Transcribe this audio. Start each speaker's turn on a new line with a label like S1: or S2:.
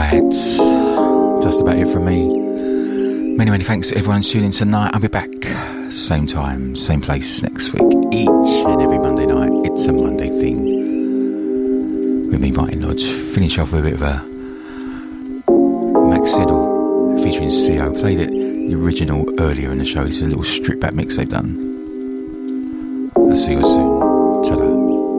S1: Right, just about it from me. Many thanks to everyone tuning in tonight. I'll be back same time, same place next week, each and every Monday night. It's a Monday thing with me, Martin Lodge. Finish off with a bit of a Max Siddle featuring CO. Played it the original earlier in the show. This is a little strip back mix they've done. I'll see you soon.